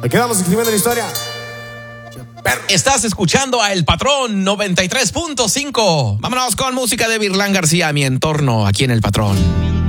Ahí quedamos escribiendo la historia. Estás escuchando a El Patrón 93.5. Vámonos con música de Virlán García, Mi Entorno, aquí en El Patrón.